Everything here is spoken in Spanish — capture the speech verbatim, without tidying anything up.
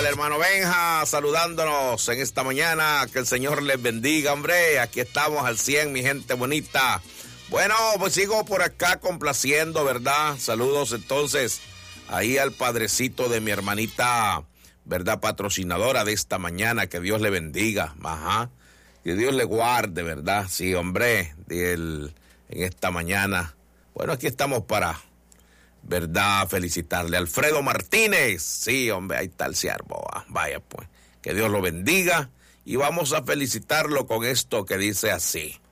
tal, hermano Benja? Saludándonos en esta mañana. Que el Señor les bendiga, hombre. Aquí estamos al cien, mi gente bonita. Bueno, pues sigo por acá complaciendo, ¿verdad? Saludos entonces ahí al padrecito de mi hermanita, ¿verdad? Patrocinadora de esta mañana. Que Dios le bendiga. Ajá. Que Dios le guarde, ¿verdad? Sí, hombre, el, en esta mañana. Bueno, aquí estamos para, ¿verdad? Felicitarle. Alfredo Martínez. Sí, hombre, ahí está el siervo. Ah, vaya, pues. Que Dios lo bendiga. Y vamos a felicitarlo con esto que dice así.